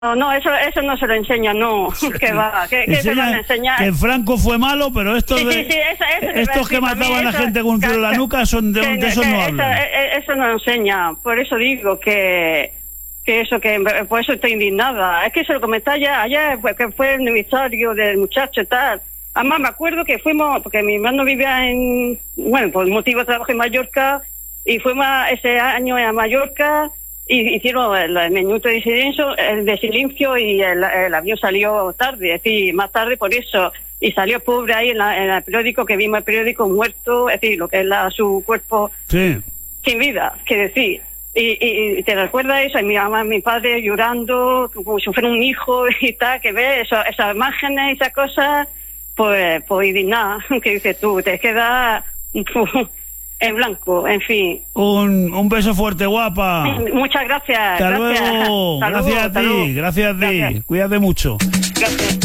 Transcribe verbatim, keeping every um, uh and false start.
No, no, eso eso no se lo enseña, no. Que va, que, que se van a enseñar. Que Franco fue malo, pero estos Sí, de, sí, sí, eso, eso estos que mataban a la gente con un tiro en la nuca son de, que, de eso que no eso, hablan. eh, eso no enseña. Por eso digo que que eso, que por eso estoy indignada. Es que se lo comenté ya ayer, pues, que fue el aniversario del muchacho y tal. Además me acuerdo que fuimos, porque mi hermano vivía en, bueno, por motivo de trabajo en Mallorca, y fuimos ese año a Mallorca y hicieron el, el minuto de silencio, el de silencio y el, el avión salió tarde, es decir, más tarde por eso, y salió pobre ahí en, la, en el periódico, que vimos el periódico muerto, es decir, lo que es la, su cuerpo Sí. sin vida, que decir. Y, y, y te recuerda eso, y mi mamá, mi padre llorando, como si fuera un hijo y tal, que ves eso, esas imágenes y esas cosas, pues, pues indignada, que dices tú, te queda en blanco, en fin. Un, un beso fuerte, guapa. Muchas gracias. Hasta gracias. luego. Hasta Gracias luego, a hasta ti, luego. gracias a ti. Gracias. Cuídate mucho. Gracias.